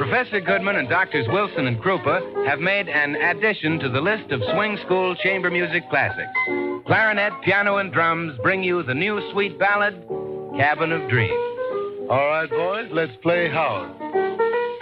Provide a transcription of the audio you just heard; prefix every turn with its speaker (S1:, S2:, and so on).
S1: Professor Goodman and Doctors Wilson and Krupa have made an addition to the list of swing school chamber music classics. Clarinet, piano, and drums bring you the new sweet ballad, Cabin of Dreams.
S2: All right, boys, let's play Howard.